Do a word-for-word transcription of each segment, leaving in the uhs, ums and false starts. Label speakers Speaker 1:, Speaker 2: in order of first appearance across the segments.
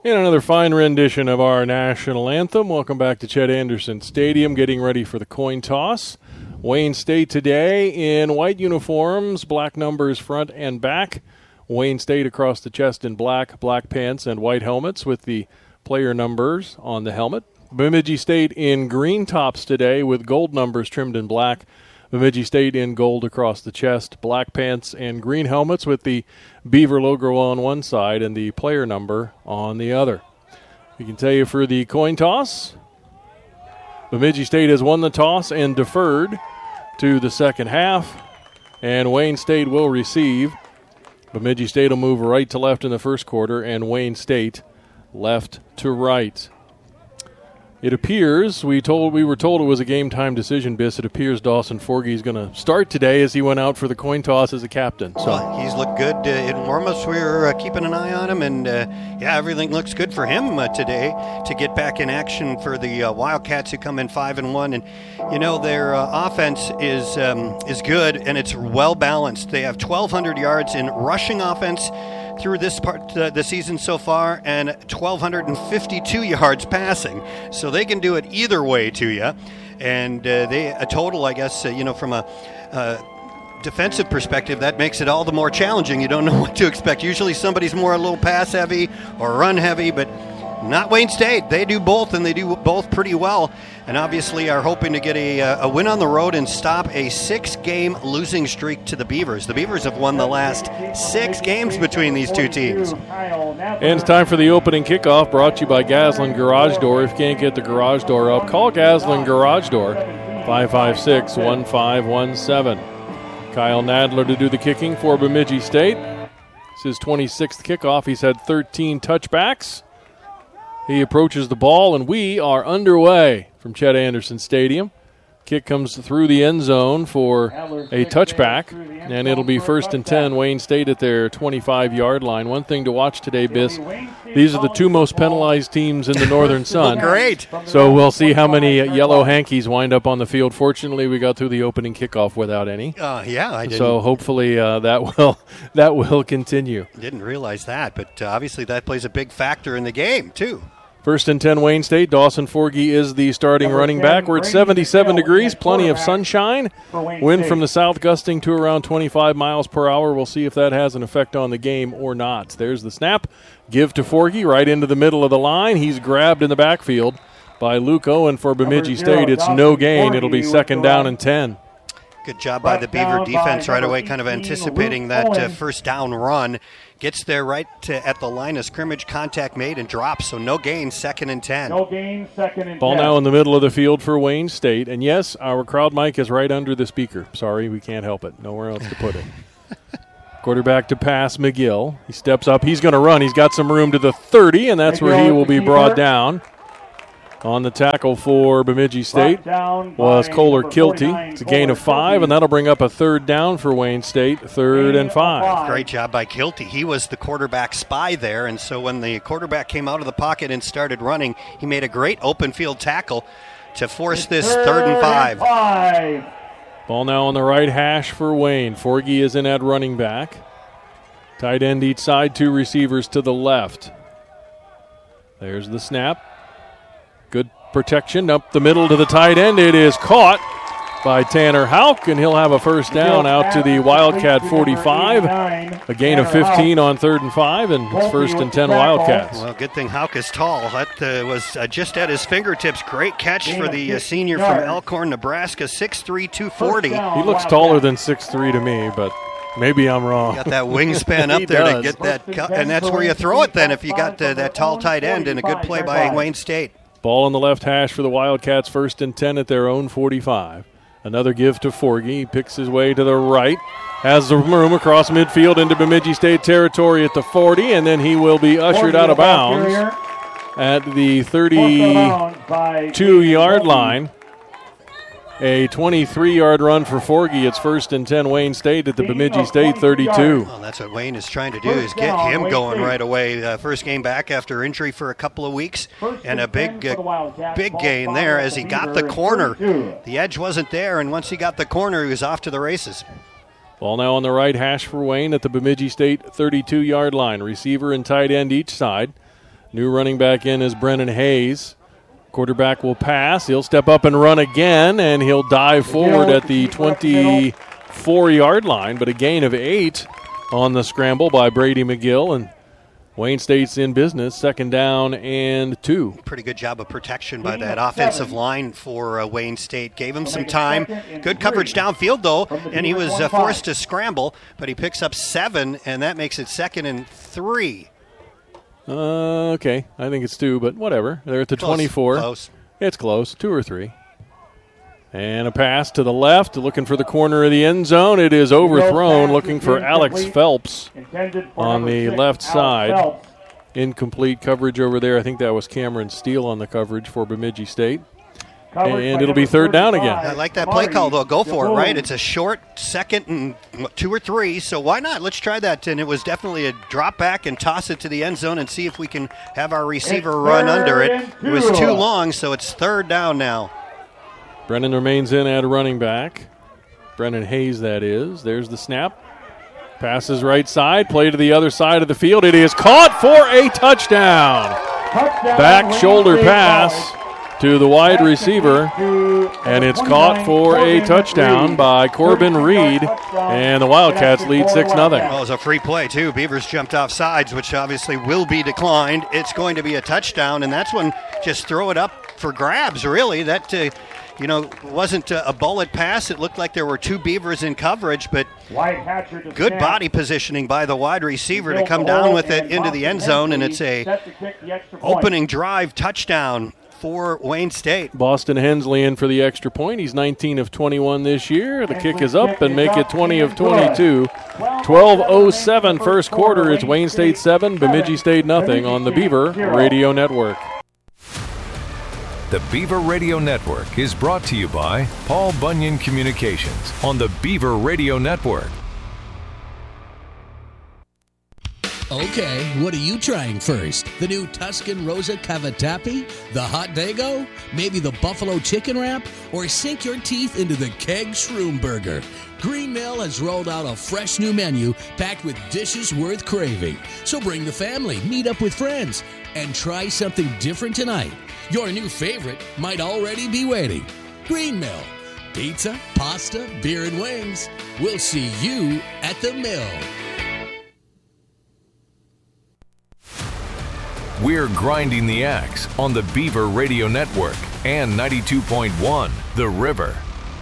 Speaker 1: In another fine rendition of our national anthem, welcome back to Chet Anderson Stadium, getting ready for the coin toss. Wayne State today in white uniforms, black numbers front and back. Wayne State across the chest in black, black pants and white helmets with the player numbers on the helmet. Bemidji State in green tops today with gold numbers trimmed in black. Bemidji State in gold across the chest, black pants and green helmets with the Beaver logo on one side and the player number on the other. We can tell you for the coin toss, Bemidji State has won the toss and deferred to the second half, and Wayne State will receive. Bemidji State will move right to left in the first quarter, and Wayne State left to right. It appears, we told we were told it was a game-time decision, Biss. It appears Dawson Forgey is going to start today as he went out for the coin toss as a captain. So
Speaker 2: well, he's looked good uh, in warm-ups. We were uh, keeping an eye on him, and uh, yeah, everything looks good for him uh, today to get back in action for the uh, Wildcats, who come in five and one. And you know their uh, offense is um, is good and it's well balanced. They have twelve hundred yards in rushing offense through this part uh, the season so far, and one thousand two hundred fifty-two yards passing. So they can do it either way to you. And uh, they a total, I guess, uh, you know, from a uh, defensive perspective, that makes it all the more challenging. You don't know what to expect. Usually somebody's more a little pass heavy or run heavy, but not Wayne State. They do both, and they do both pretty well. And obviously are hoping to get a, a win on the road and stop a six-game losing streak to the Beavers. The Beavers have won the last six games between these two teams.
Speaker 1: And it's time for the opening kickoff, brought to you by Gaslin Garage Door. If you can't get the garage door up, call Gaslin Garage Door, five five six, one five one seven. Kyle Nadler to do the kicking for Bemidji State. It's his twenty-sixth kickoff. He's had thirteen touchbacks. He approaches the ball, and we are underway from Chet Anderson Stadium. Kick comes through the end zone for a touchback, and it'll be first and ten, Wayne State at their twenty-five-yard line. One thing to watch today, Biss, these are the two most penalized teams in the Northern Sun.
Speaker 2: Great.
Speaker 1: So we'll see how many yellow hankies wind up on the field. Fortunately, we got through the opening kickoff without any.
Speaker 2: Uh, yeah, I didn't.
Speaker 1: So hopefully uh, that will that will continue.
Speaker 2: Didn't realize that, but uh, obviously that plays a big factor in the game, too.
Speaker 1: First and ten, Wayne State. Dawson Forgey is the starting Number running back. We're at seventy-seven degrees, plenty of sunshine. Wind from the south gusting to around twenty-five miles per hour. We'll see if that has an effect on the game or not. There's the snap. Give to Forgey right into the middle of the line. He's grabbed in the backfield by Luke Owen for Bemidji State. It's no gain. It'll be second down and ten.
Speaker 2: Good job by the Beaver defense right away, kind of anticipating that uh, first down run. Gets there right to, at the line of scrimmage, contact made, and drops. So no gain, second and ten.
Speaker 3: No gain, second and
Speaker 1: Ball
Speaker 3: ten.
Speaker 1: now in the middle of the field for Wayne State. And yes, our crowd mic is right under the speaker. Sorry, we can't help it. Nowhere else to put it. Quarterback to pass, McGill. He steps up. He's going to run. He's got some room to the thirty, and that's where he will be brought down. On the tackle for Bemidji State was Kohler Kilty. It's a gain of five, and that'll bring up a third down for Wayne State, third and five.
Speaker 2: Great job by Kilty. He was the quarterback spy there, and so when the quarterback came out of the pocket and started running, he made a great open field tackle to force this third and five.
Speaker 1: Ball now on the right hash for Wayne. Forgey is in at running back. Tight end each side, two receivers to the left. There's the snap. Good protection up the middle to the tight end. It is caught by Tanner Houck, and he'll have a first down out to the Wildcat forty-five. A gain of fifteen on third and five, and it's first and ten Wildcats.
Speaker 2: Well, good thing Houck is tall. That uh, was uh, just at his fingertips. Great catch for the uh, senior from Elkhorn, Nebraska, six three, two forty.
Speaker 1: He looks taller than six three to me, but maybe I'm wrong.
Speaker 2: Got that wingspan up there
Speaker 1: does.
Speaker 2: to get that, cu- and that's where you throw it then if you got uh, that tall tight end, and a good play by Wayne State.
Speaker 1: Ball on the left hash for the Wildcats, first and ten at their own forty-five. Another give to Forgey. He picks his way to the right. Has the room across midfield into Bemidji State territory at the forty, and then he will be ushered out of bounds at the thirty-two-yard line. A twenty-three-yard run for Forgey. It's first and ten, Wayne State at the Bemidji State thirty-two.
Speaker 2: Well, that's what Wayne is trying to do, is get him going right away. Uh, first game back after injury for a couple of weeks, and a big, uh, big gain there as he got the corner. The edge wasn't there, and once he got the corner, he was off to the races.
Speaker 1: Ball now on the right hash for Wayne at the Bemidji State thirty-two-yard line. Receiver and tight end each side. New running back in is Brennan Hayes. Quarterback will pass. He'll step up and run again, and he'll dive forward at the twenty-four-yard line, but a gain of eight on the scramble by Brady McGill, and Wayne State's in business, second down and two.
Speaker 2: Pretty good job of protection by that offensive line for uh, Wayne State. Gave him some time. Good coverage downfield, though, and he was uh, forced to scramble, but he picks up seven, and that makes it second and three.
Speaker 1: Uh, okay, I think it's two, but whatever. They're at the
Speaker 2: Close.
Speaker 1: twenty-four.
Speaker 2: Close.
Speaker 1: It's close, two or three. And a pass to the left, looking for the corner of the end zone. It is overthrown, looking for Alex Phelps on the left side. Incomplete coverage over there. I think that was Cameron Steele on the coverage for Bemidji State. And it'll be third down again.
Speaker 2: I like that play call, though. Go for it, right? It's a short second and two or three, so why not? Let's try that. And it was definitely a drop back and toss it to the end zone and see if we can have our receiver run under it. It was too long, so it's third down now.
Speaker 1: Brennan remains in at running back. Brennan Hayes, that is. There's the snap. Passes right side. Play to the other side of the field. It is caught for a touchdown. touchdown Back shoulder pass to the wide receiver. And it's caught for a touchdown by Corbin Reed. And the Wildcats lead six nothing.
Speaker 2: Well, it was a free play, too. Beavers jumped off sides, which obviously will be declined. It's going to be a touchdown, and that's when just throw it up for grabs, really. That uh, You know, wasn't a bullet pass. It looked like there were two Beavers in coverage, but good body positioning by the wide receiver to come down with it into the end zone, and it's a opening drive touchdown for Wayne State.
Speaker 1: Boston Hensley in for the extra point. He's nineteen of twenty-one this year. The kick is up and make it twenty of twenty-two. twelve oh seven first quarter. It's Wayne State seven, Bemidji State nothing on the Beaver Radio Network.
Speaker 3: The Beaver Radio Network is brought to you by Paul Bunyan Communications on the Beaver Radio Network.
Speaker 4: Okay, what are you trying first? The new Tuscan Rosa Cavatappi? The Hot Dago? Maybe the Buffalo Chicken Wrap? Or sink your teeth into the Keg Shroom Burger? Green Mill has rolled out a fresh new menu packed with dishes worth craving. So bring the family, meet up with friends, and try something different tonight. Your new favorite might already be waiting. Green Mill. Pizza, pasta, beer, and wings. We'll see you at the Mill.
Speaker 3: We're grinding the axe on the Beaver Radio Network and ninety-two point one The River.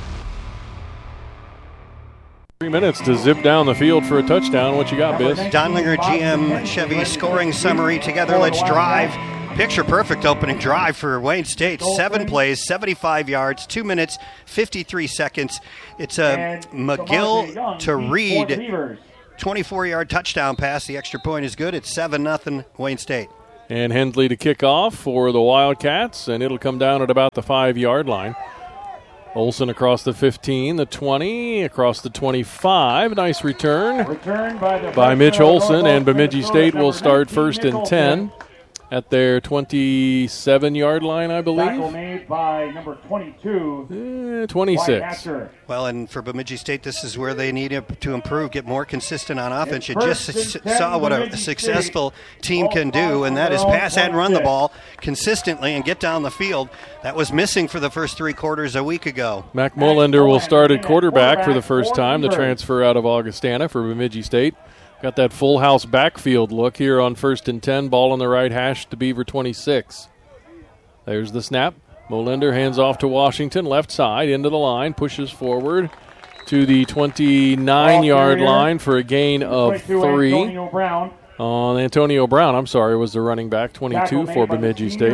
Speaker 1: Three minutes to zip down the field for a touchdown. What you got, Biz?
Speaker 2: Donlinger G M Chevy scoring summary together. Let's drive. Picture perfect opening drive for Wayne State. Seven plays, seventy-five yards, two minutes, fifty-three seconds. It's a McGill to Reed twenty-four-yard touchdown pass. The extra point is good. It's seven nothing Wayne State.
Speaker 1: And Hensley to kick off for the Wildcats, and it'll come down at about the five-yard line. Olsen across the fifteen, the twenty, across the twenty-five. Nice return, return by, by Mitch Olsen, and Bemidji State will start first and ten at their twenty-seven-yard line, I believe.
Speaker 5: Tackle made by number twenty-two.
Speaker 1: Eh, twenty-six.
Speaker 2: Well, and for Bemidji State, this is where they need to improve, get more consistent on offense. You just saw what a successful team can do, and that is pass and run the ball consistently and get down the field. That was missing for the first three quarters a week ago.
Speaker 1: Mac Molander will start at quarterback for the first time, the transfer out of Augustana for Bemidji State. Got that full house backfield look here on first and ten. Ball on the right hash to Beaver twenty-six. There's the snap. Molander hands off to Washington, left side, into the line, pushes forward to the twenty-nine-yard line for a gain of three. On uh, Antonio Brown, I'm sorry, was the running back, twenty-two for Bemidji State.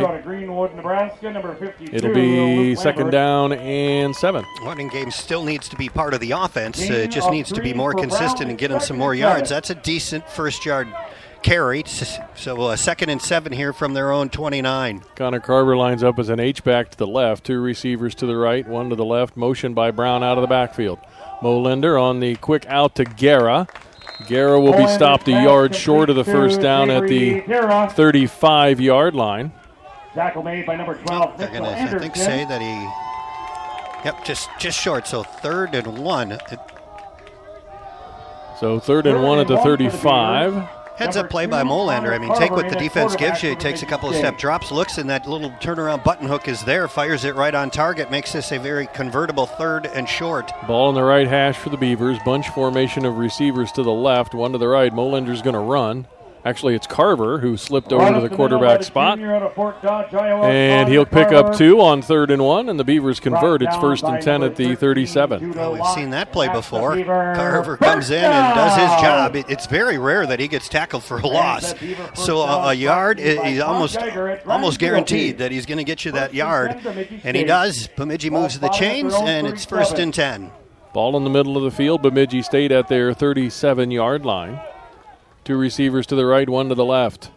Speaker 1: It'll be second down and seven.
Speaker 2: Running game still needs to be part of the offense. Uh, it just needs to be more consistent and get him some more yards. That's a decent first-yard carry. So a uh, second and seven here from their own twenty-nine.
Speaker 1: Connor Carver lines up as an H-back to the left. Two receivers to the right, one to the left. Motion by Brown out of the backfield. Molander on the quick out to Guerra. Guerra will be stopped a yard short of the first down at the thirty-five-yard line.
Speaker 5: Tackle made by number twelve.
Speaker 2: Oh, they're going to, I think, say that he, yep, just just short. So third and one. It,
Speaker 1: so third and one at the thirty-five.
Speaker 2: Heads-up play by Molander. I mean, take what the defense gives you. He takes a couple of step drops, looks, and that little turnaround button hook is there, fires it right on target, makes this a very convertible third and short.
Speaker 1: Ball in the right hash for the Beavers. Bunch formation of receivers to the left, one to the right. Molander's going to run. Actually, it's Carver who slipped over to the quarterback spot. And he'll pick up two on third and one, and the Beavers convert. It's first and ten at the thirty-seven.
Speaker 2: Well, we've seen that play before. Carver comes in and does his job. It's very rare that he gets tackled for a loss. So a, a yard is almost almost guaranteed that he's going to get you that yard. And he does. Bemidji moves the chains, and it's first and ten.
Speaker 1: Ball in the middle of the field. Bemidji State at their thirty-seven-yard line. Two receivers to the right, one to the left.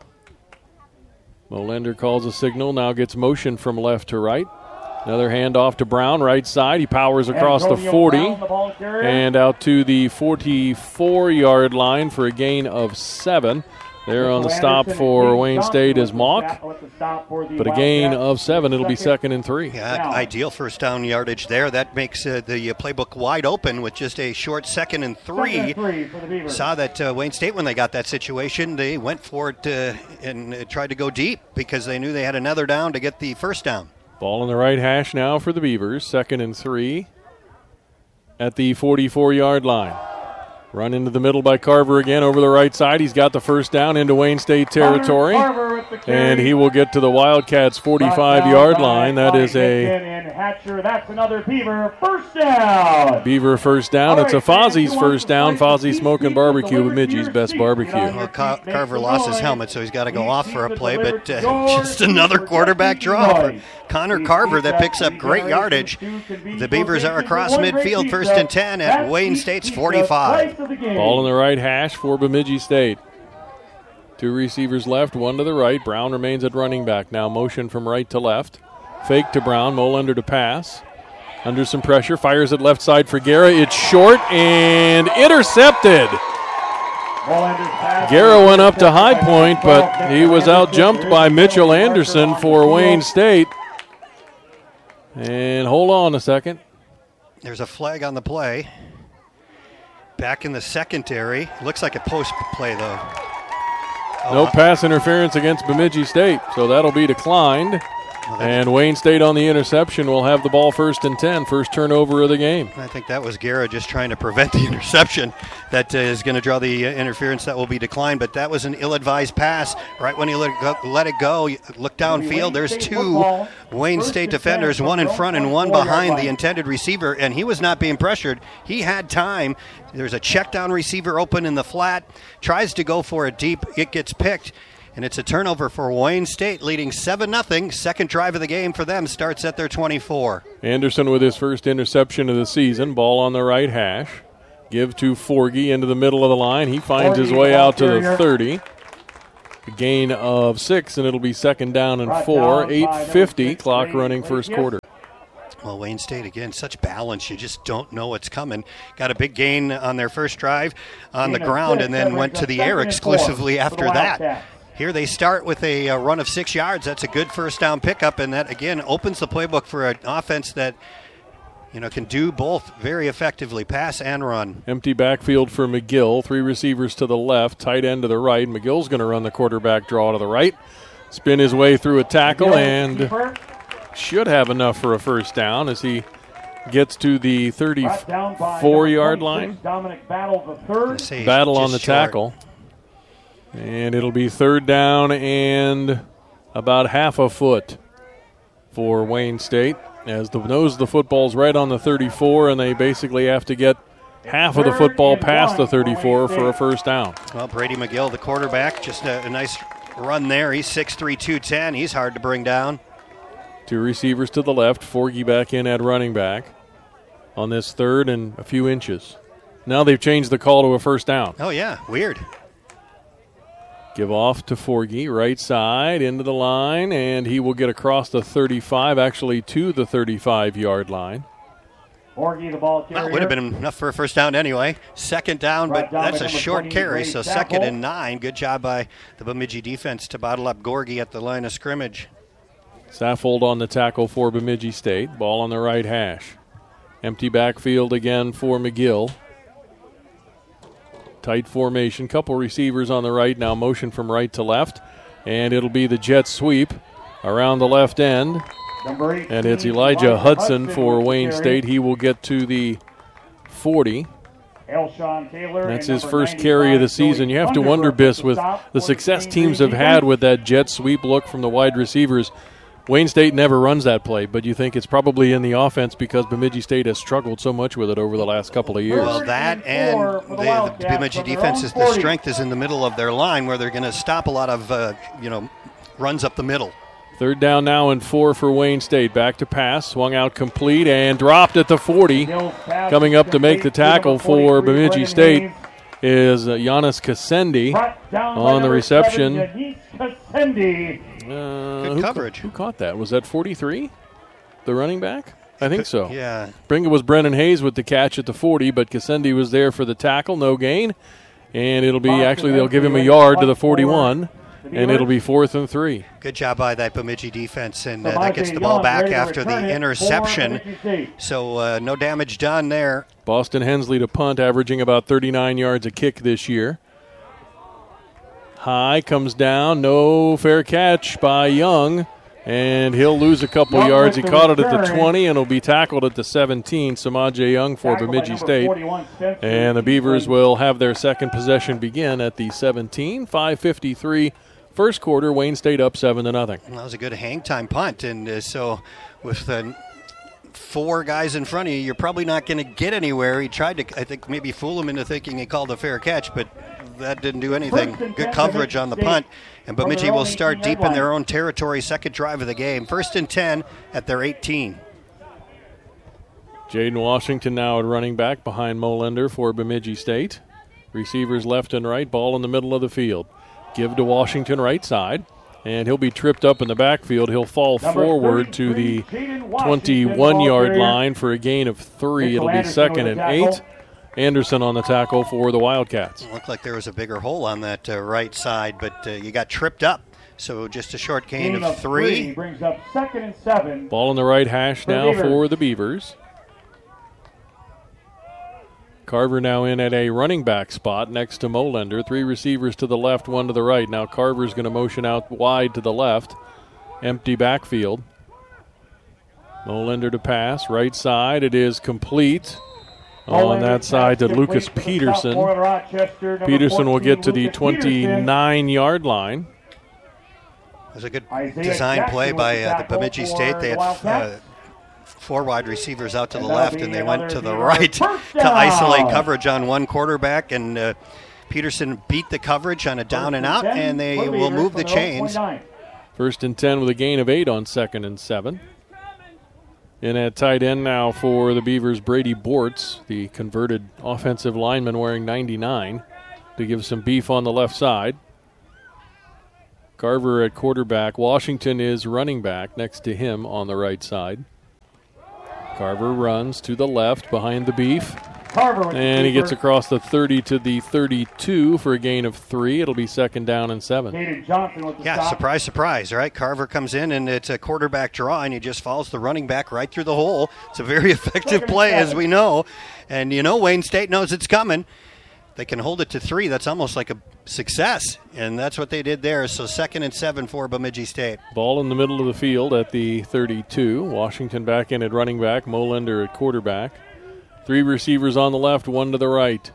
Speaker 1: Molander calls a signal, now gets motion from left to right. Another handoff to Brown, right side. He powers across the forty and out to the forty-four-yard line for a gain of seven. There on the stop for Wayne State is Mock, but a gain of seven. It'll be second and three.
Speaker 2: Yeah, ideal first down yardage there. That makes uh, the playbook wide open with just a short second and three. Saw that uh, Wayne State, when they got that situation, they went for it uh, and uh, tried to go deep because they knew they had another down to get the first down.
Speaker 1: Ball in the right hash now for the Beavers. Second and three at the forty-four-yard line. Run into the middle by Carver again over the right side. He's got the first down into Wayne State territory. And he will get to the Wildcats' forty-five-yard line. That is a
Speaker 5: That's another Beaver first down.
Speaker 1: Beaver first down. It's a Fozzie's first down. Fozzie Smoking Barbecue, Bemidji's best barbecue.
Speaker 2: Well, Car- Carver lost his helmet, so he's got to go off for a play. But uh, just another quarterback draw for Connor Carver that picks up great yardage. The Beavers are across midfield, first and ten at Wayne State's forty-five.
Speaker 1: Ball in the right hash for Bemidji State. Two receivers left, one to the right. Brown remains at running back. Now motion from right to left. Fake to Brown, Molander to pass. Under some pressure, fires it left side for Guerra. It's short and intercepted. Guerra went up to high point, but he was out-jumped by Mitchell Anderson for Wayne State. And hold on a second.
Speaker 2: There's a flag on the play. Back in the secondary. Looks like a post play, though. Oh,
Speaker 1: no pass interference against Bemidji State, so that'll be declined.
Speaker 2: Well,
Speaker 1: and Wayne State on the interception will have the ball first and ten, first turnover of the game.
Speaker 2: I think that was Guerra just trying to prevent the interception that uh, is going to draw the uh, interference that will be declined. But that was an ill-advised pass. Right when he let it go, let it go you look downfield, there's two Wayne State defenders, one in front and one behind the intended receiver, and he was not being pressured. He had time. There's a check down receiver open in the flat, tries to go for it deep. It gets picked. And it's a turnover for Wayne State, leading seven nothing. Second drive of the game for them starts at their twenty-four.
Speaker 1: Anderson with his first interception of the season. Ball on the right hash. Give to Forgy into the middle of the line. He finds his way out to the thirty. A gain of six, and it'll be second down and four. eight fifty, clock running first quarter.
Speaker 2: Well, Wayne State, again, such balance. You just don't know what's coming. Got a big gain on their first drive on the ground and then went to the air exclusively after that. Here they start with a, a run of six yards. That's a good first down pickup, and that, again, opens the playbook for an offense that, you know, can do both very effectively, pass and run.
Speaker 1: Empty backfield for McGill. Three receivers to the left, tight end to the right. McGill's going to run the quarterback draw to the right, spin his way through a tackle, and should have enough for a first down as he gets to the thirty-four-yard line. Battle on the tackle. And it'll be third down and about half a foot for Wayne State, as the nose of the football's right on the thirty-four, and they basically have to get half of the football past the thirty-four for a first down.
Speaker 2: Well, Brady McGill, the quarterback, just a, a nice run there. He's six three, two ten. He's hard to bring down.
Speaker 1: Two receivers to the left, Forgy back in at running back on this third and a few inches. Now they've changed the call to a first down.
Speaker 2: Oh, yeah, weird.
Speaker 1: Give off to Forgy, right side, into the line, and he will get across the thirty-five, actually to the thirty-five-yard line.
Speaker 5: Forgy, the ball carrier.
Speaker 2: Well, it would have been enough for a first down anyway. Second down, but that's a short carry, so second and nine. Good job by the Bemidji defense to bottle up Gorgie at the line of scrimmage.
Speaker 1: Saffold on the tackle for Bemidji State. Ball on the right hash. Empty backfield again for McGill. Tight formation. Couple receivers on the right now. Motion from right to left. And it'll be the jet sweep around the left end. And it's Elijah Hudson for Wayne State. He will get to the forty. That's his first carry of the season. You have to wonder, Biss, with the success teams have had with that jet sweep look from the wide receivers, Wayne State never runs that play, but you think it's probably in the offense because Bemidji State has struggled so much with it over the last couple of years.
Speaker 2: Well, that and the, the Bemidji defense is the strength is in the middle of their line where they're going to stop a lot of, uh, you know, runs up the middle.
Speaker 1: Third down now and four for Wayne State. Back to pass, swung out complete and dropped at the forty. Coming up to make the tackle for Bemidji State is uh, Giannis Kassendi on the reception.
Speaker 2: Uh, Good
Speaker 1: who,
Speaker 2: coverage.
Speaker 1: Who caught that? Was that forty-three? The running back? I think so.
Speaker 2: Yeah.
Speaker 1: Bring it was Brennan Hayes with the catch at the forty, but Kassendi was there for the tackle. No gain. And it'll be, actually, they'll give him a yard to the forty-one. And it'll be fourth and three.
Speaker 2: Good job by that Bemidji defense, and uh, that gets the ball back after the interception. So uh, no damage done there.
Speaker 1: Boston Hensley to punt, averaging about thirty-nine yards a kick this year. High comes down, no fair catch by Young, and he'll lose a couple
Speaker 5: Young
Speaker 1: yards. He
Speaker 5: with the
Speaker 1: caught it at
Speaker 5: return.
Speaker 1: the twenty, and will be tackled at the seventeen. Samaje Young for
Speaker 5: Tackled by
Speaker 1: Bemidji
Speaker 5: number
Speaker 1: State.
Speaker 5: forty-one, Spencer
Speaker 1: And the Beavers
Speaker 5: Keesley.
Speaker 1: will have their second possession begin at the seventeen. five fifty-three first quarter. Wayne State up seven to nothing.
Speaker 2: That was a good hang time punt, and uh, so with uh, four guys in front of you, you're probably not going to get anywhere. He tried to, I think, maybe fool him into thinking he called a fair catch, but that didn't do anything. Good coverage on the punt, and Bemidji will start deep in their own territory. Second drive of the game. First and ten at their eighteen.
Speaker 1: Jaden Washington now at running back behind Molender for Bemidji State. Receivers left and right, ball in the middle of the field. Give to Washington right side, and he'll be tripped up in the backfield. He'll fall
Speaker 5: Number
Speaker 1: forward to the
Speaker 5: thirty-three, Jaden Washington,
Speaker 1: twenty-one-yard
Speaker 5: ball carrier.
Speaker 1: line for a gain of three.
Speaker 5: Mitchell
Speaker 1: It'll be
Speaker 5: Anderson
Speaker 1: second
Speaker 5: with
Speaker 1: and
Speaker 5: the tackle.
Speaker 1: eight. Anderson on the tackle for the Wildcats.
Speaker 2: Looked like there was a bigger hole on that uh, right side, but uh, you got tripped up. So just a short gain
Speaker 5: Gain
Speaker 2: of three.
Speaker 5: Brings up second and seven.
Speaker 1: Ball in the right hash
Speaker 5: For
Speaker 1: now
Speaker 5: Beavers.
Speaker 1: for the Beavers. Carver now in at a running back spot next to Molender. Three receivers to the left, one to the right. Now Carver's going to motion out wide to the left. Empty backfield. Molender to pass. Right side. It is complete. On that side to Lucas Peterson. Peterson will get to the twenty-nine-yard line.
Speaker 2: It was a good
Speaker 5: Isaiah
Speaker 2: design
Speaker 5: Jackson
Speaker 2: play
Speaker 5: with
Speaker 2: by
Speaker 5: the
Speaker 2: uh, the
Speaker 5: tackle
Speaker 2: Bemidji
Speaker 5: for
Speaker 2: State. They
Speaker 5: the
Speaker 2: had
Speaker 5: Wildcats.
Speaker 2: uh, four wide receivers out to
Speaker 5: And
Speaker 2: the
Speaker 5: that'll
Speaker 2: left,
Speaker 5: be
Speaker 2: and they went to
Speaker 5: another
Speaker 2: the
Speaker 5: Beaver
Speaker 2: right
Speaker 5: first
Speaker 2: to
Speaker 5: down.
Speaker 2: isolate coverage on one quarterback, and uh, Peterson beat the coverage on a down and out, and they will move the chains.
Speaker 1: First and ten with a gain of eight on second and seven. In at tight end now for the Beavers, Brady Bortz, the converted offensive lineman wearing ninety-nine, to give some beef on the left side. Carver at quarterback. Washington is running back next to him on the right side. Carver runs to the left behind the beef.
Speaker 5: Carver with
Speaker 1: And he
Speaker 5: the
Speaker 1: gets
Speaker 5: keeper.
Speaker 1: across the thirty to the thirty-two for a gain of three. It'll be second down and seven.
Speaker 5: Caden Johnson with the
Speaker 2: Yeah,
Speaker 5: stop.
Speaker 2: surprise, surprise, right? Carver comes in, and it's a quarterback draw, and he just follows the running back right through the hole. It's a very effective play, as we know. And you know Wayne State knows it's coming. They can hold it to three. That's almost like a success, and that's what they did there. So second and seven for Bemidji State.
Speaker 1: Ball in the middle of the field at the thirty-two. Washington back in at running back. Molender at quarterback. Three receivers on the left, one to the right.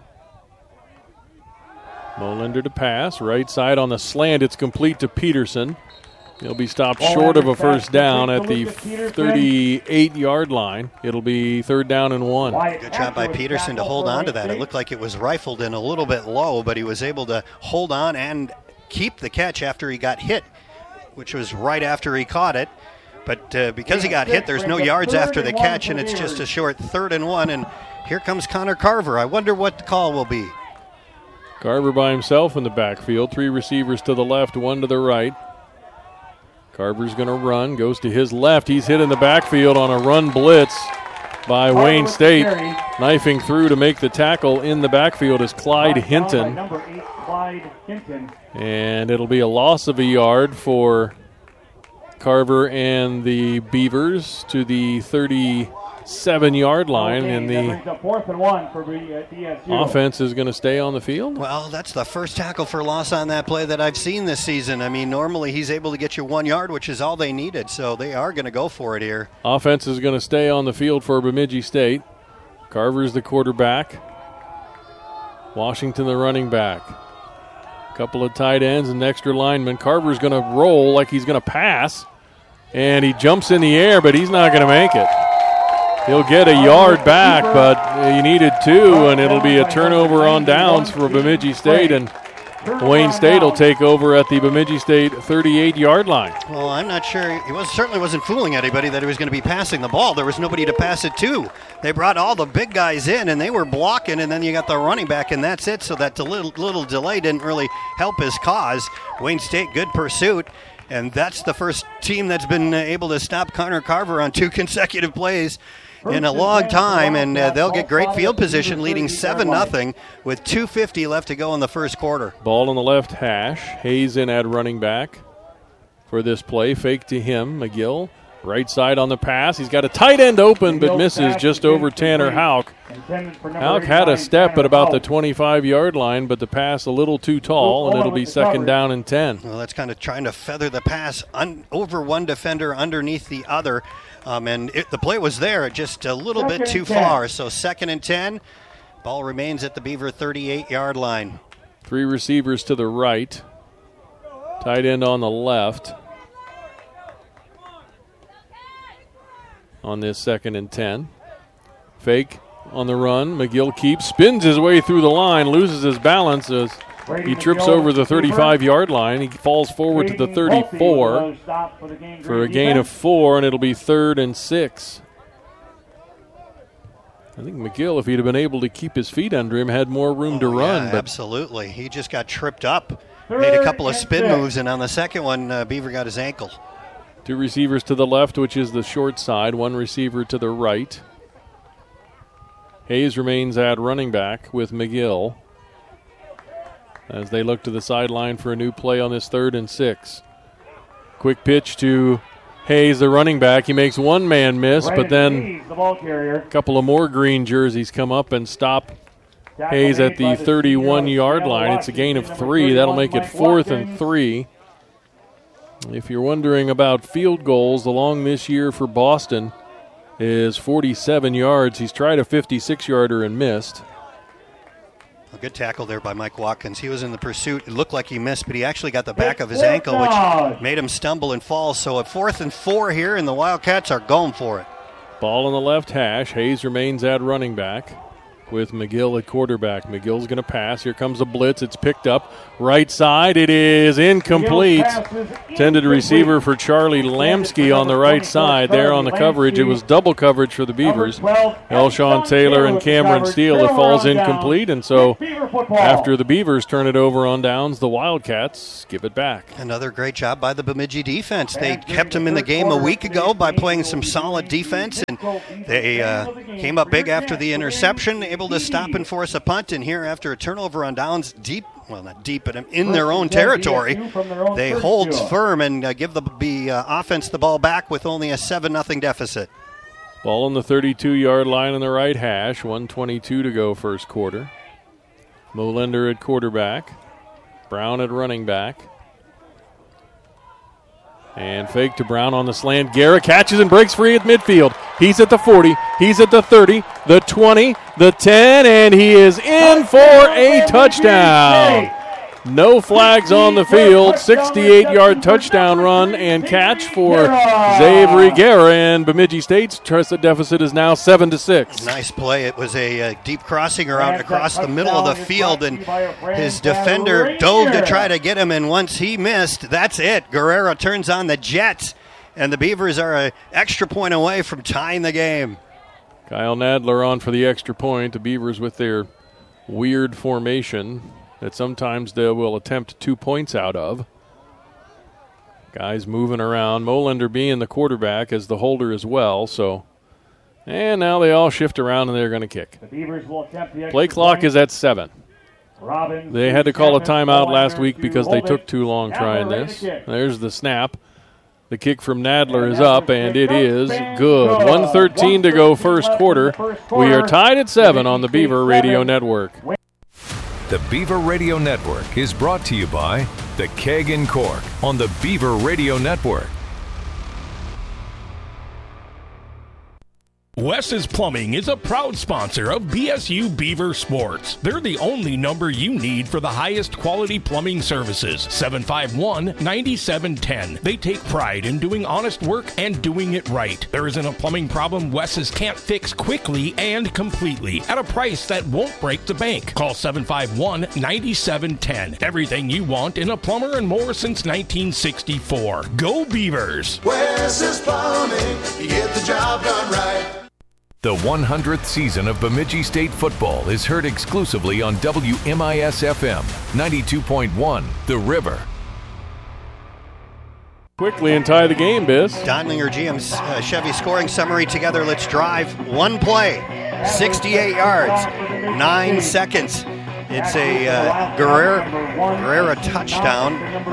Speaker 1: Molender to pass. Right side on the slant. It's complete to Peterson. He'll be stopped
Speaker 5: Ball
Speaker 1: short of a
Speaker 5: pass
Speaker 1: first down at the
Speaker 5: complete to Lucas Peterson.
Speaker 1: thirty-eight-yard line. It'll be third down and one.
Speaker 5: Wyatt
Speaker 2: Good job by
Speaker 5: Asher with
Speaker 2: Peterson to
Speaker 5: tackle
Speaker 2: hold
Speaker 5: for
Speaker 2: on to
Speaker 5: Wayne
Speaker 2: that. It
Speaker 5: State.
Speaker 2: looked like it was rifled in a little bit low, but he was able to hold on and keep the catch after he got hit, which was right after he caught it. But uh, because he got hit, there's no yards after the catch, and it's just a short third and one. And here comes Connor Carver. I wonder what the call will be.
Speaker 1: Carver by himself in the backfield. Three receivers to the left, one to the right. Carver's going to run, goes to his left. He's hit in the backfield on a run blitz by
Speaker 5: Carver
Speaker 1: Wayne
Speaker 5: with the
Speaker 1: State.
Speaker 5: carry.
Speaker 1: Knifing through to make the tackle in the backfield is Clyde
Speaker 5: Brought down by
Speaker 1: Hinton.
Speaker 5: Number eight, Clyde Hinton.
Speaker 1: And it'll be a loss of a yard for Carver and the Beavers to the thirty-two seven-yard line,
Speaker 5: Okay,
Speaker 1: and
Speaker 5: that
Speaker 1: the
Speaker 5: brings up fourth and one for B S U.
Speaker 1: offense is going to stay on the field.
Speaker 2: Well, that's the first tackle for loss on that play that I've seen this season. I mean, normally he's able to get you one yard, which is all they needed, so they are going to go for it here.
Speaker 1: Offense is going to stay on the field for Bemidji State. Carver's the quarterback. Washington the running back. Couple of tight ends and extra linemen. Carver's going to roll like he's going to pass, and he jumps in the air, but he's not going to make it. He'll get a yard back, but he needed two, and it'll be a turnover on downs for Bemidji State, and Wayne State will take over at the Bemidji State thirty-eight-yard line.
Speaker 2: Well, I'm not sure. He was certainly wasn't fooling anybody that he was going to be passing the ball. There was nobody to pass it to. They brought all the big guys in, and they were blocking, and then you got the running back, and that's it. So that little, little delay didn't really help his cause. Wayne State, good pursuit. And that's the first team that's been able to stop Connor Carver on two consecutive plays in a long time, and uh, they'll get great field position, leading seven nothing with two fifty left to go in the first quarter.
Speaker 1: Ball on the left hash. Hayes in at running back for this play. Fake to him. McGill, right side on the pass. He's got a tight end open, but misses just over Tanner Houck. Houck had a step at about the twenty-five-yard line, but the pass a little too tall, and it'll be second down and ten.
Speaker 2: Well, that's kind of trying to feather the pass un- over one defender underneath the other. Um, and it, the play was there, just a little
Speaker 5: Second
Speaker 2: bit too
Speaker 5: and ten.
Speaker 2: far. So second and ten. Ball remains at the Beaver thirty-eight-yard line.
Speaker 1: Three receivers to the right. Tight end on the left. On this second and ten. Fake on the run. McGill keeps, spins his way through the line, loses his balance as he trips over the thirty-five-yard line. He falls forward to the thirty-four for a gain of four, and it'll be third and six. I think McGill, if he'd have been able to keep his feet under him, had more room to
Speaker 2: Oh,
Speaker 1: run.
Speaker 2: yeah,
Speaker 1: But
Speaker 2: absolutely. He just got tripped up, made a couple of spin moves, and on the second one, uh, Beaver got his ankle.
Speaker 1: two receivers to the left, which is the short side. One receiver to the right. Hayes remains at running back with McGill as they look to the sideline for a new play on this third and six. Quick pitch to Hayes, the running back. He makes one man miss, but then a couple of more green jerseys come up and stop Hayes at the thirty-one-yard line. It's a gain of three. That'll make it fourth and three. If you're wondering about field goals, the long this year for Boston is forty-seven yards. He's tried a fifty-six-yarder and missed.
Speaker 2: A good tackle there by Mike Watkins. He was in the pursuit. It looked like he missed, but he actually got the back of his ankle, which made him stumble and fall. So at fourth and four here, and the Wildcats are going for it.
Speaker 1: Ball on the left hash. Hayes remains at running back with McGill at quarterback. McGill's going to pass. Here comes a blitz. It's picked up. Right side. It is incomplete. Intended receiver for Charlie Lamsky on the right side. There on the coverage. It was double coverage for the Beavers. Elshawn Taylor and Cameron Steele. It falls incomplete. And so after the Beavers turn it over on downs, the Wildcats give it back.
Speaker 2: Another great job by the Bemidji defense. They kept him in the game a week ago by playing some solid defense, and they uh, came up big after the interception, able to stop and force a punt. And here, after a turnover on downs, deep, well, not deep, but in their own territory, they hold firm and uh, give the, the uh, offense the ball back with only a seven nothing deficit.
Speaker 1: Ball on the thirty-two-yard line on the right hash. one twenty-two to go first quarter. Molender at quarterback. Brown at running back. And fake to Brown on the slant. Guerra catches and breaks free at midfield. He's at the forty. He's at the thirty, the twenty, the ten, and he is in for a touchdown. No flags on the field. sixty-eight-yard touchdown run and catch for Xavier Guerra, and Bemidji State's deficit is now seven to six.
Speaker 2: Nice play. It was a, a deep crossing around across the middle of the field, and his defender dove to try to get him, and once he missed, that's it. Guerrero turns on the Jets, and the Beavers are an extra point away from tying the game.
Speaker 1: Kyle Nadler on for the extra point. The Beavers with their weird formation that sometimes they will attempt two points out of. Guys moving around. Molender being the quarterback as the holder as well. So, and now they all shift around and they're going to kick.
Speaker 5: The Beavers will attempt the extra
Speaker 1: Play clock
Speaker 5: point.
Speaker 1: is at seven.
Speaker 5: Robbins,
Speaker 1: They had to call a timeout
Speaker 5: Molender
Speaker 1: last week
Speaker 5: to
Speaker 1: because they
Speaker 5: hold
Speaker 1: took
Speaker 5: it.
Speaker 1: too long
Speaker 5: Now
Speaker 1: trying
Speaker 5: they're ready
Speaker 1: this.
Speaker 5: to kick.
Speaker 1: There's the snap. The kick from Nadler is up, and it is good. one thirteen to go first quarter. We are tied at seven on the Beaver Radio Network.
Speaker 3: The Beaver Radio Network is brought to you by The Keg and Cork on the Beaver Radio Network.
Speaker 6: Wes's Plumbing is a proud sponsor of B S U Beaver Sports. They're the only number you need for the highest quality plumbing services. seven five one, nine seven one zero. They take pride in doing honest work and doing it right. There isn't a plumbing problem Wes's can't fix quickly and completely at a price that won't break the bank. Call seven five one, nine seven one zero. Everything you want in a plumber and more since nineteen sixty-four. Go Beavers!
Speaker 7: Wes's Plumbing, you get the job done right.
Speaker 3: The one hundredth season of Bemidji State football is heard exclusively on W M I S F M ninety-two point one, The River.
Speaker 1: Quickly and tie the game, Biss.
Speaker 2: Dondlinger G M's uh, Chevy scoring summary together. Let's drive. One play, sixty-eight yards, nine seconds. It's a uh, Guerrera, Guerrera touchdown.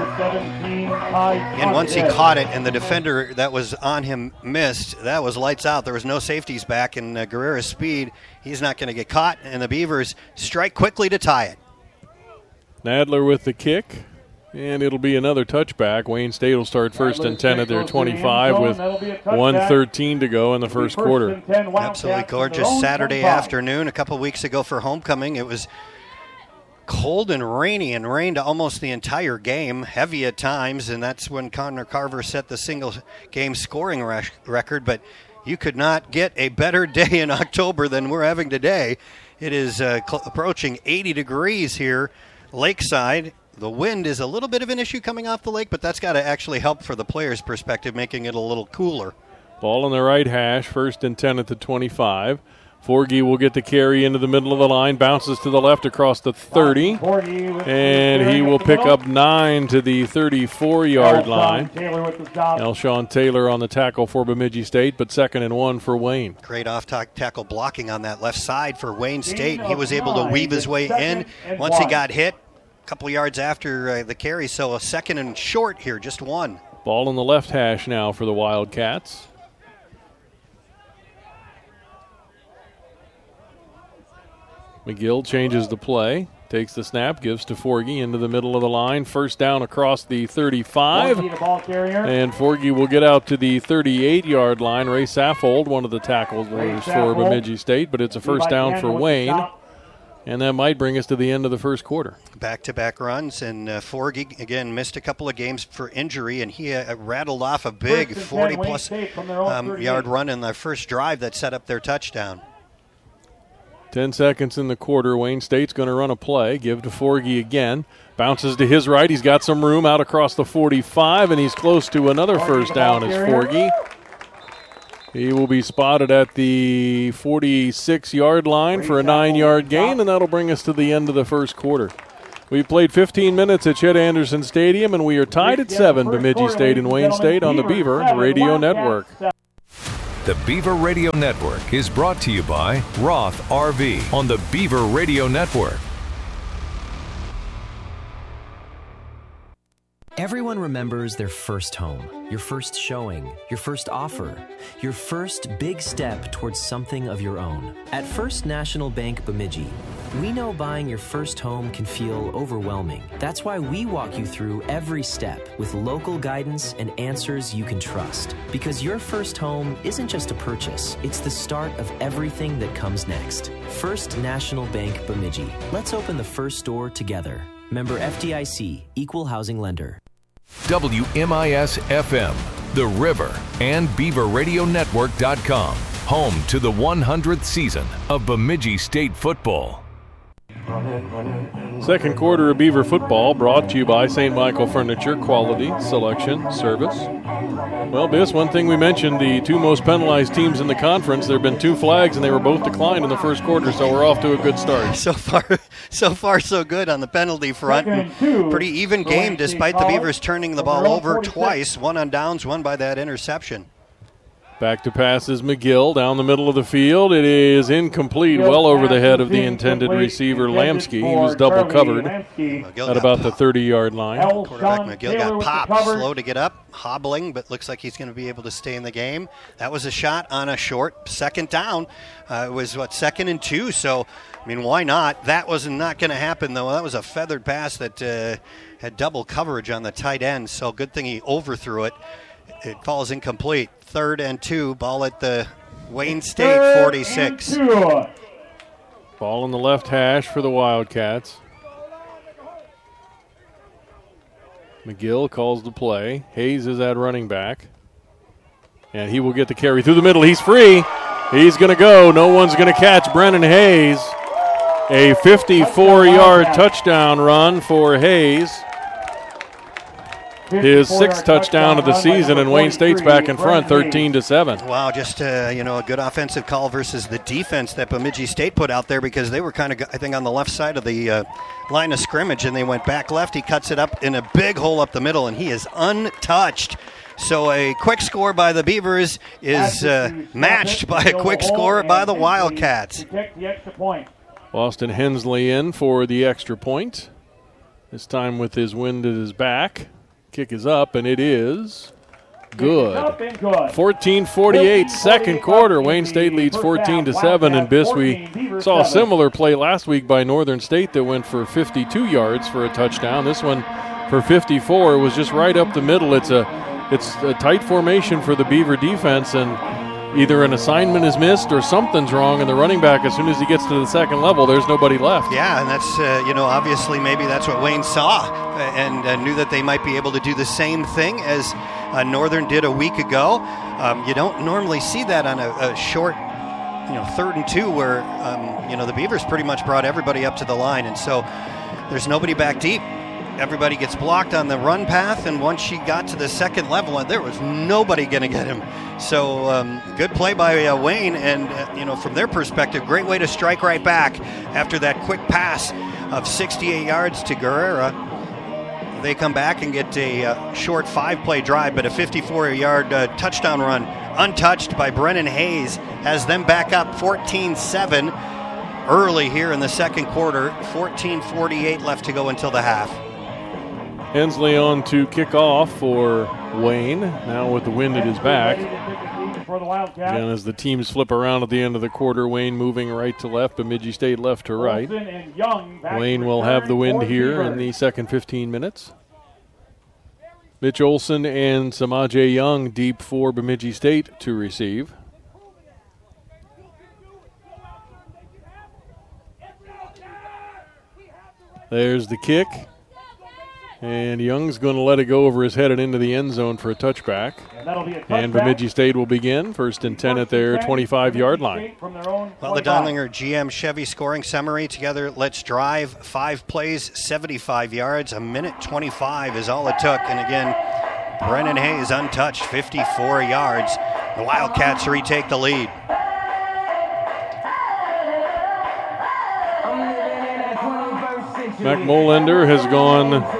Speaker 2: And once he caught it and the defender that was on him missed, that was lights out. There was no safeties back, and uh, Guerrera's speed, he's not going to get caught, and the Beavers strike quickly to tie it.
Speaker 1: Nadler with the kick, and it'll be another touchback. Wayne State will start first and ten at their twenty-five with one thirteen to go in the first quarter.
Speaker 2: Absolutely gorgeous Saturday afternoon. A couple weeks ago for homecoming, it was cold and rainy and rained almost the entire game, heavy at times, and that's when Connor Carver set the single game scoring rec- record. But you could not get a better day in October than we're having today. It is uh, cl- approaching eighty degrees here lakeside. The wind is a little bit of an issue coming off the lake, but that's got to actually help for the players' perspective, making it a little cooler.
Speaker 1: Ball on the right hash, first and ten at the twenty-five. Forgy will get the carry into the middle of the line, bounces to the left across the thirty, and he will pick up nine to the thirty-four-yard line. Elshawn Taylor on the tackle for Bemidji State, but second and one for Wayne.
Speaker 2: Great off-tackle blocking on that left side for Wayne State. He was able to weave his way in once he got hit a couple yards after uh, the carry, so a second and short here, just one.
Speaker 1: Ball on the left hash now for the Wildcats. McGill changes the play, takes the snap, gives to Forgy into the middle of the line. First down across the thirty-five. And Forgy will get out to the thirty-eight-yard line. Ray Saffold, one of the tackles for Bemidji State, but it's a first down for Wayne. And that might bring us to the end of the first quarter.
Speaker 2: Back-to-back runs, and uh, Forgy, again, missed a couple of games for injury, and he uh, rattled off a big forty-plus um, yard run in the first drive that set up their touchdown.
Speaker 1: Ten seconds in the quarter. Wayne State's going to run a play. Give to Forgy again. Bounces to his right. He's got some room out across the forty-five, and he's close to another first down as Forgy. He will be spotted at the forty-six-yard line for a nine-yard gain, and that'll bring us to the end of the first quarter. We played fifteen minutes at Chet Anderson Stadium, and we are tied at seven, Bemidji State and Wayne State on the Beaver Radio Network.
Speaker 3: The Beaver Radio Network is brought to you by Roth R V on the Beaver Radio Network.
Speaker 8: Everyone remembers their first home, your first showing, your first offer, your first big step towards something of your own. At First National Bank Bemidji, we know buying your first home can feel overwhelming. That's why we walk you through every step with local guidance and answers you can trust. Because your first home isn't just a purchase, it's the start of everything that comes next. First National Bank Bemidji. Let's open the first door together. Member F D I C, Equal Housing Lender.
Speaker 3: W M I S F M, The River, and Beaver Radio Network dot com. Home to the one hundredth season of Bemidji State football.
Speaker 1: Second quarter of Beaver football brought to you by Saint Michael Furniture, quality, selection, service. Well, Biss, one thing we mentioned, the two most penalized teams in the conference, there have been two flags, and they were both declined in the first quarter, so we're off to a good start.
Speaker 2: So far, so far, so good on the penalty front. Pretty even game, despite the Beavers turning the ball over twice, one on downs, one by that interception.
Speaker 1: Back to passes McGill down the middle of the field. It is incomplete, well over the head of the intended receiver, Lamsky. He was double covered at about the thirty-yard line.
Speaker 2: Quarterback McGill got popped, slow to get up, hobbling, but looks like he's going to be able to stay in the game. That was a shot on a short second down. Uh, it was, what, second and two, so, I mean, why not? That was not going to happen, though. That was a feathered pass that uh, had double coverage on the tight end, so good thing he overthrew it. It falls incomplete. Third and two. Ball at the Wayne State forty-six.
Speaker 1: Ball in the left hash for the Wildcats. McGill calls the play. Hayes is at running back. And he will get the carry through the middle. He's free. He's going to go. No one's going to catch Brennan Hayes. A fifty-four-yard touchdown run for Hayes. His sixth touchdown of the season, and Wayne State's back in front, thirteen to seven.
Speaker 2: Wow, just uh, you know, a good offensive call versus the defense that Bemidji State put out there, because they were kind of, I think, on the left side of the uh, line of scrimmage, and they went back left. He cuts it up in a big hole up the middle, and he is untouched. So a quick score by the Beavers is uh, matched by a quick score by the Wildcats.
Speaker 1: Austin Hensley in for the extra point. This time with his wind at his back. Kick is up, and it is good. fourteen forty-eight, second quarter. Wayne State leads fourteen to seven, and Biss, we saw a similar play last week by Northern State that went for fifty-two yards for a touchdown. This one for fifty-four. It was just right up the middle. It's a it's a tight formation for the Beaver defense, and either an assignment is missed or something's wrong, and the running back, as soon as he gets to the second level, there's nobody left.
Speaker 2: Yeah, and that's, uh, you know, obviously maybe that's what Wayne saw and uh, knew that they might be able to do the same thing as uh, Northern did a week ago. Um, you don't normally see that on a, a short, you know, third and two where, um, you know, the Beavers pretty much brought everybody up to the line, and so there's nobody back deep. Everybody gets blocked on the run path, and once she got to the second level, there was nobody going to get him. So um, good play by uh, Wayne, and uh, you know, from their perspective, great way to strike right back after that quick pass of sixty-eight yards to Guerrera. They come back and get a uh, short five-play drive, but a fifty-four-yard uh, touchdown run, untouched by Brennan Hayes, has them back up fourteen seven early here in the second quarter. fourteen forty-eight left to go until the half.
Speaker 1: Hensley on to kick off for Wayne, now with the wind at his back. Again, as the teams flip around at the end of the quarter, Wayne moving right to left, Bemidji State left to right. Wayne will have the wind here in the second fifteen minutes. Mitch Olson and Samaje Young deep for Bemidji State to receive. There's the kick. And Young's going to let it go over his head and into the end zone for a touchback. And, and Bemidji State will begin first and ten at their twenty-five-yard line.
Speaker 2: Well, the Dondlinger G M Chevy scoring summary together. Let's drive. Five plays, seventy-five yards. A minute twenty-five is all it took. And again, Brennan Hayes untouched, fifty-four yards. The Wildcats retake the lead.
Speaker 1: Mac Molender has gone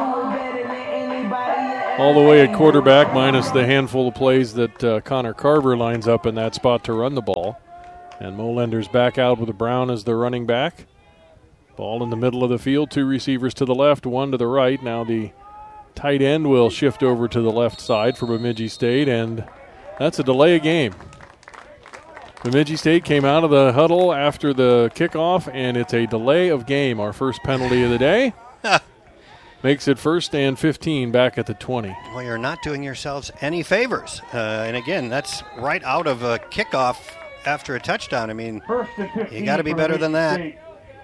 Speaker 1: all the way at quarterback, minus the handful of plays that uh, Connor Carver lines up in that spot to run the ball. And Molender's back out with Brown as the running back. Ball in the middle of the field, two receivers to the left, one to the right. Now the tight end will shift over to the left side for Bemidji State, and that's a delay of game. Bemidji State came out of the huddle after the kickoff, and it's a delay of game, our first penalty of the day. Makes it first and fifteen back at the twenty.
Speaker 2: Well, you're not doing yourselves any favors. Uh, and again, that's right out of a kickoff after a touchdown. I mean, you got to be better than that.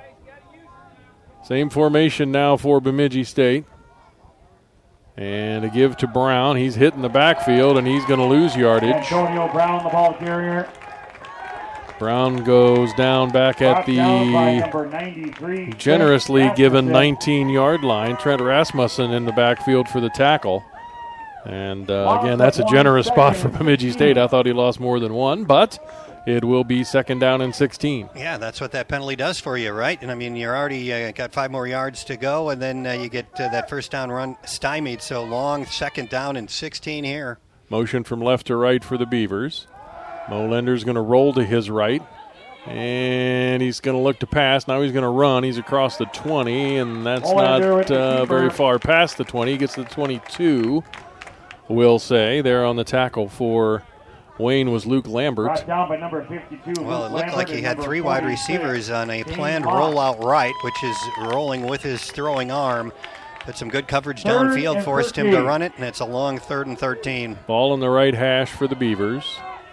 Speaker 1: Same formation now for Bemidji State. And a give to Brown. He's hitting the backfield, and he's going to lose yardage.
Speaker 5: Antonio Brown, the ball carrier.
Speaker 1: Brown goes down back at the generously given nineteen-yard line. Trent Rasmussen in the backfield for the tackle. And uh, again, that's a generous spot for Bemidji State. I thought he lost more than one, but it will be second down and sixteen.
Speaker 2: Yeah, that's what that penalty does for you, right? And I mean, you're already uh, got five more yards to go, and then uh, you get uh, that first down run stymied. So long, second down and sixteen here.
Speaker 1: Motion from left to right for the Beavers. Molender's going to roll to his right. And he's going to look to pass. Now he's going to run. He's across the twenty, and that's not uh, very far past the twenty. He gets to the twenty-two, we'll say. There on the tackle for Wayne was Luke Lambert.
Speaker 5: Down by number fifty-two,
Speaker 2: well, it looked
Speaker 5: Lambert
Speaker 2: like he had three wide receivers on a
Speaker 5: James
Speaker 2: planned
Speaker 5: Moss.
Speaker 2: rollout right, which is rolling with his throwing arm. Put some good coverage
Speaker 5: Third
Speaker 2: downfield,
Speaker 5: and
Speaker 2: forced him to
Speaker 5: thirteen.
Speaker 2: run it, and it's a long third and thirteen.
Speaker 1: Ball in the right hash for the Beavers.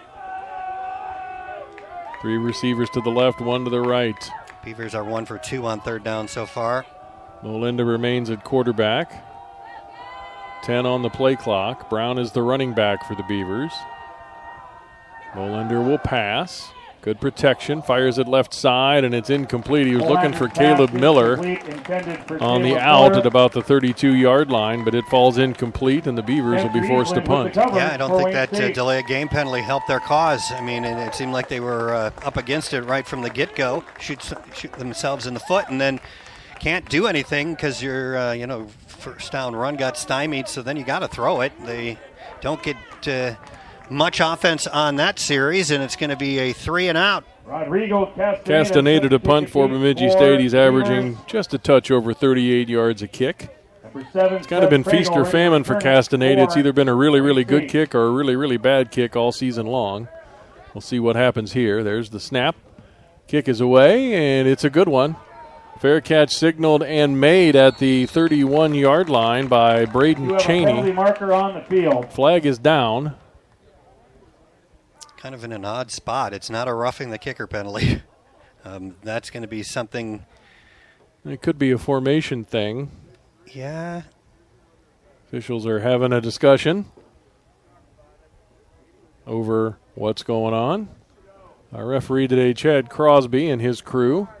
Speaker 1: Three receivers to the left, one to the right.
Speaker 2: Beavers are one for two on third down so far.
Speaker 1: Molinda remains at quarterback. ten on the play clock. Brown is the running back for the Beavers. Molinder will pass. Good protection. Fires it left side, and it's incomplete. He was looking for Caleb Miller on the out at about the thirty-two-yard line, but it falls incomplete, and the Beavers will be forced to punt.
Speaker 2: Yeah, I don't think that uh, delay of game penalty helped their cause. I mean, it, it seemed like they were uh, up against it right from the get-go, shoot, shoot themselves in the foot, and then can't do anything because your, uh, you know, first down run got stymied, so then you got to throw it. They don't get uh, much offense on that series, and it's going to be a three and out.
Speaker 5: Rodrigo Castaneda,
Speaker 1: Castaneda to punt for Bemidji State. He's averaging just a touch over thirty-eight yards a kick. It's kind of been feast or famine for Castaneda. It's either been a really, really good kick or a really, really bad kick all season long. We'll see what happens here. There's the snap. Kick is away, and it's a good one. Fair catch signaled and made at the thirty-one-yard line by Braden Cheney.
Speaker 5: Marker on the field.
Speaker 1: Flag is down.
Speaker 2: Kind of in an odd spot. It's not a roughing the kicker penalty. Um, that's going to be something.
Speaker 1: It could be a formation thing.
Speaker 2: Yeah.
Speaker 1: Officials are having a discussion over what's going on. Our referee today, Chad Crosby, and his crew.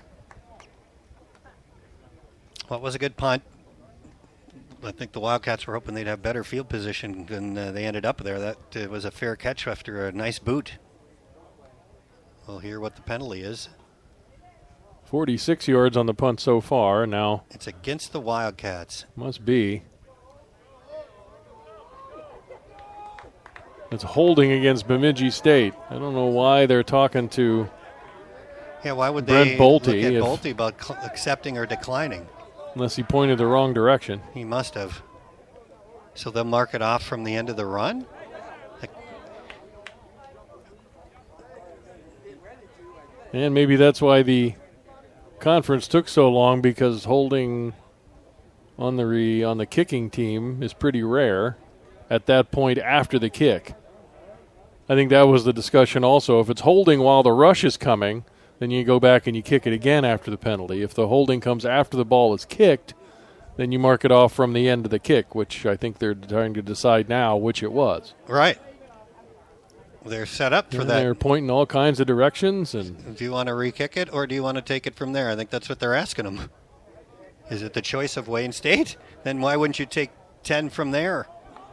Speaker 2: Well, it was a good punt. I think the Wildcats were hoping they'd have better field position than uh, they ended up there. That uh, was a fair catch after a nice boot. We'll hear what the penalty is.
Speaker 1: forty-six yards on the punt so far. Now
Speaker 2: it's against the Wildcats.
Speaker 1: Must be. It's holding against Bemidji State. I don't know why they're talking to
Speaker 2: Yeah, why would
Speaker 1: Brent
Speaker 2: they
Speaker 1: Bolte
Speaker 2: look at
Speaker 1: if-
Speaker 2: Bolte about cl- accepting or declining?
Speaker 1: unless he pointed the wrong direction.
Speaker 2: He must have. So they'll mark it off from the end of the run? Like,
Speaker 1: And maybe that's why the conference took so long, because holding on the re, on the kicking team is pretty rare at that point after the kick. I think that was the discussion also. If it's holding while the rush is coming, then you go back and you kick it again after the penalty. If the holding comes after the ball is kicked, then you mark it off from the end of the kick, which I think they're trying to decide now which it was.
Speaker 2: right. They're set up for
Speaker 1: And
Speaker 2: that.
Speaker 1: they're pointing all kinds of directions. And
Speaker 2: Do you want to re-kick it, or do you want to take it from there? I think that's what they're asking them. Is it the choice of Wayne State? Then why wouldn't you take ten from there?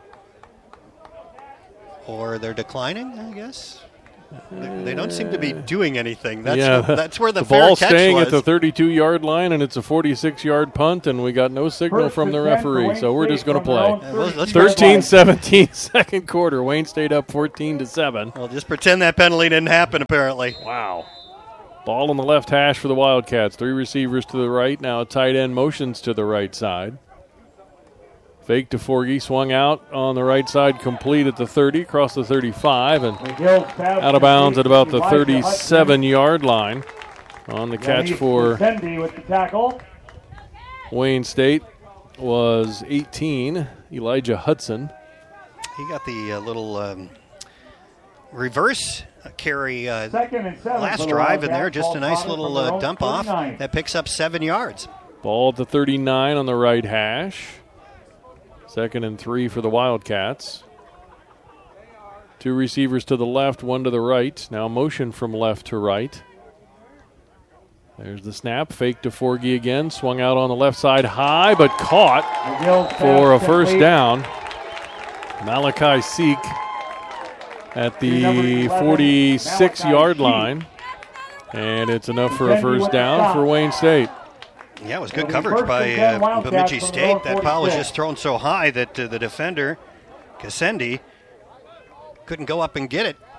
Speaker 2: Or they're declining, I guess? They, they don't seem to be doing anything. That's,
Speaker 1: yeah,
Speaker 2: the, that's where the,
Speaker 1: the
Speaker 2: fair
Speaker 1: ball's
Speaker 2: catch
Speaker 1: staying
Speaker 2: was.
Speaker 1: at the thirty-two-yard line, and it's a forty-six-yard punt, and we got no signal
Speaker 5: First
Speaker 1: from the
Speaker 5: and ten for
Speaker 1: referee,
Speaker 5: Wayne
Speaker 1: so we're
Speaker 5: State
Speaker 1: just going to
Speaker 5: from their own
Speaker 1: play.
Speaker 2: Yeah, well, let's
Speaker 1: thirteen seventeen, second quarter. Wayne State up fourteen to seven.
Speaker 2: Well, just pretend that penalty didn't happen, apparently.
Speaker 1: Wow. Ball on the left hash for the Wildcats. Three receivers to the right. Now a tight end motions to the right side. Fake to Forgy, swung out on the right side, complete at the thirty, across the thirty-five, and out of bounds at about the thirty-seven-yard line. On the catch for
Speaker 5: Cindy with the tackle.
Speaker 1: Wayne State was eighteen, Elijah Hudson.
Speaker 2: He got the uh, little um, reverse carry uh,
Speaker 5: Second and seven.
Speaker 2: last
Speaker 5: for the
Speaker 2: drive in there.
Speaker 5: Wildcats.
Speaker 2: Just a
Speaker 5: Ball
Speaker 2: nice
Speaker 5: spotted
Speaker 2: little
Speaker 5: from their
Speaker 2: uh,
Speaker 5: own
Speaker 2: dump off
Speaker 5: thirty-nine.
Speaker 2: that picks up seven yards.
Speaker 1: Ball at the thirty-nine on the right hash. Second and three for the Wildcats. Two receivers to the left, one to the right. Now motion from left to right. There's the snap. Fake to Forgy again. Swung out on the left side high, but caught
Speaker 5: McGill's
Speaker 1: for a
Speaker 5: pass
Speaker 1: first
Speaker 5: complete.
Speaker 1: down. Malachi Seek at the forty-six-yard line. And it's enough for a first down for Wayne State.
Speaker 2: Yeah, it was good
Speaker 5: It'll be
Speaker 2: coverage
Speaker 5: first
Speaker 2: by
Speaker 5: and ten
Speaker 2: uh,
Speaker 5: Wildcats
Speaker 2: Bemidji
Speaker 5: from
Speaker 2: State.
Speaker 5: their
Speaker 2: That ball was
Speaker 5: forty-six.
Speaker 2: just thrown so high that uh, the defender, Cassendi, couldn't go up and get it.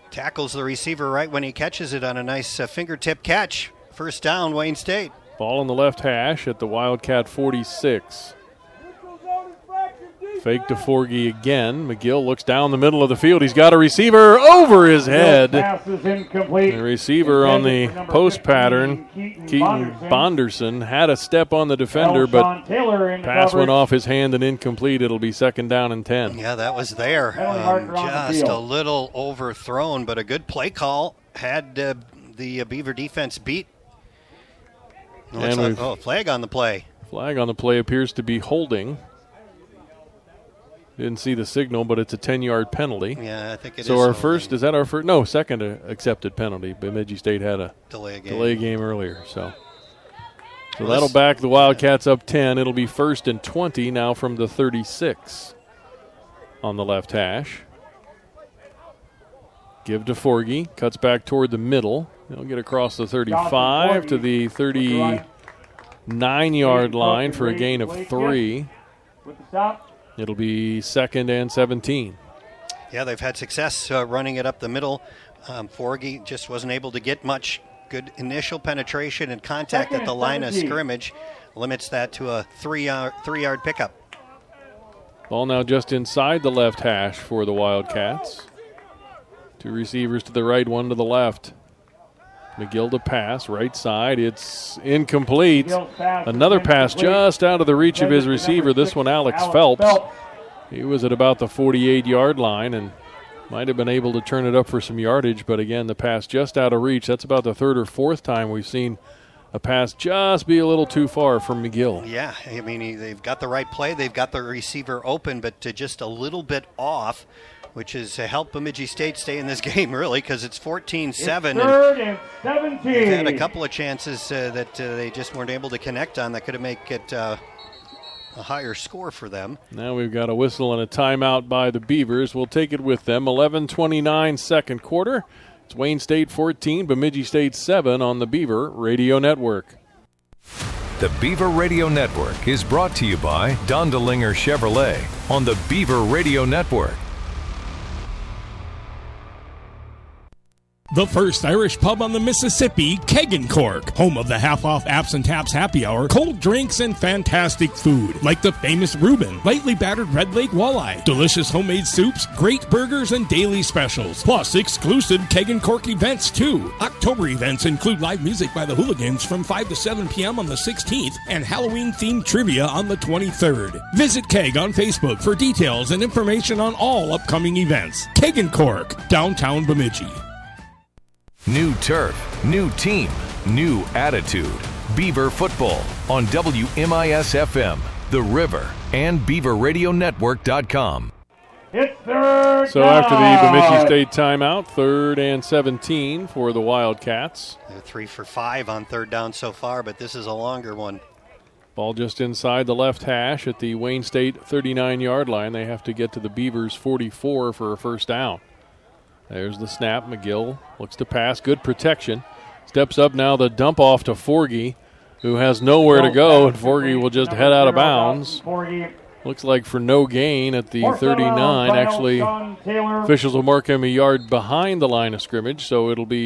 Speaker 2: tackles the receiver right when he catches it on a nice uh, fingertip catch. First down, Wayne State.
Speaker 1: Ball on the left hash at the Wildcat forty-six. Fake to Forgy again. McGill looks down the middle of the field. He's got a receiver over his head. The receiver on the post pattern, Keaton Bonderson, had a step on the defender, but pass went off his hand and incomplete. It'll be second down and ten.
Speaker 2: Yeah, that was there. Um, just a little overthrown, but a good play call. Had uh, the uh, Beaver defense beat. Looks like, oh, flag on the play.
Speaker 1: Flag on the play appears to be holding. Didn't see the signal, but it's a ten-yard penalty.
Speaker 2: Yeah, I think it
Speaker 1: so
Speaker 2: is.
Speaker 1: So our
Speaker 2: holding.
Speaker 1: first, is that our first? No, second uh, accepted penalty. Bemidji State had a
Speaker 2: delay game,
Speaker 1: delay game earlier. So, so
Speaker 2: well,
Speaker 1: that'll back the Wildcats up ten. It'll be first and twenty now from the thirty-six on the left hash. Give to Forgy. Cuts back toward the middle. He'll get across the thirty-five to the thirty-nine-yard line for a gain of three. It'll be second and seventeen.
Speaker 2: Yeah, they've had success uh, running it up the middle. Um, Forgy just wasn't able to get much good initial penetration and contact second at the line of scrimmage. Limits that to a three-yard three-yard pickup.
Speaker 1: Ball now just inside the left hash for the Wildcats. Two receivers to the right, one to the left. McGill to pass, right side. It's incomplete. Another pass just out of the reach of his receiver. This one, Alex Phelps. He was at about the forty-eight-yard line and might have been able to turn it up for some yardage, but again, the pass just out of reach. That's about the third or fourth time we've seen a pass just be a little too far from McGill.
Speaker 2: Yeah, I mean, he, they've got the right play. They've got the receiver open, but to just a little bit off, which has helped Bemidji State stay in this game, really, because it's fourteen seven.
Speaker 5: Third and seventeen.
Speaker 2: They've had a couple of chances uh, that uh, they just weren't able to connect on that could have made it uh, a higher score for them.
Speaker 1: Now we've got a whistle and a timeout by the Beavers. We'll take it with them. eleven twenty-nine second quarter. It's Wayne State fourteen, Bemidji State seven on the Beaver Radio Network.
Speaker 3: The Beaver Radio Network is brought to you by Dondelinger Chevrolet on the Beaver Radio Network.
Speaker 6: The first Irish pub on the Mississippi, Keg and Cork, home of the half-off Apps and Taps happy hour, cold drinks, and fantastic food, like the famous Reuben, lightly battered Red Lake walleye, delicious homemade soups, great burgers, and daily specials, plus exclusive Keg and Cork events, too. October events include live music by the Hooligans from five to seven p.m. on the sixteenth and Halloween-themed trivia on the twenty-third. Visit Keg on Facebook for details and information on all upcoming events. Keg and Cork, downtown Bemidji.
Speaker 3: New turf, new team, new attitude. Beaver football on W M I S F M, The River, and Beaver Radio Network dot com.
Speaker 5: It's third
Speaker 1: So
Speaker 5: down.
Speaker 1: after the Bemidji State timeout, third and seventeen for the Wildcats.
Speaker 2: They're three for five on third down so far, but this is a longer one.
Speaker 1: Ball just inside the left hash at the Wayne State thirty-nine-yard line. They have to get to the Beavers forty-four for a first down. There's the snap. McGill looks to pass. Good protection. Steps up now the dump off to Forgy, who has nowhere to go, and Forgy will just head out of bounds. Looks like for no gain at the thirty-nine. Actually, officials will mark him a yard behind the line of scrimmage, so it'll be